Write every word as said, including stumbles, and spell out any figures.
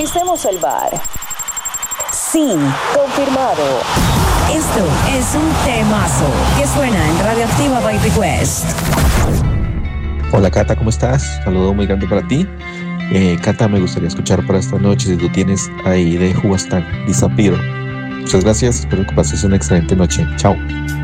Revisemos el bar. Sí, confirmado. Esto es un temazo que suena en Radioactiva by Request. Hola Cata, ¿cómo estás? Saludo muy grande para ti. Eh, Cata, me gustaría escuchar para esta noche si tú tienes ahí de Who Was That, Disappear. Muchas gracias, espero que pases una excelente noche. Chao.